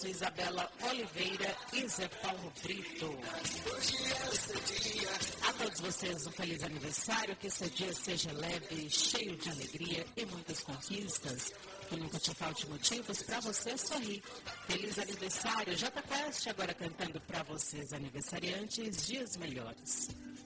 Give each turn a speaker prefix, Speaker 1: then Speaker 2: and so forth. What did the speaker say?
Speaker 1: Isabela Oliveira e Zé Paulo Brito. A todos vocês um feliz aniversário, que esse dia seja leve, cheio de alegria e muitas conquistas. Que nunca te falte motivos para você sorrir. Feliz aniversário, Jota Quest, agora cantando para vocês aniversariantes, dias melhores.